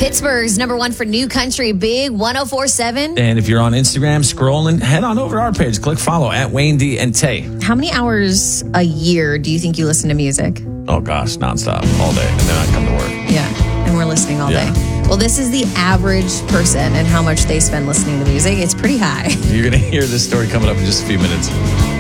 Pittsburgh's number one for new country, Big 104.7. And if you're on Instagram, scrolling, head on over to our page. Click follow at Wayne D and Tay. How many hours a year do you think you listen to music? Oh, gosh, nonstop, all day. And then I come to work. Yeah, and we're listening all Yeah. day. Well, this is the average person and how much they spend listening to music. It's pretty high. You're going to hear this story coming up in just a few minutes.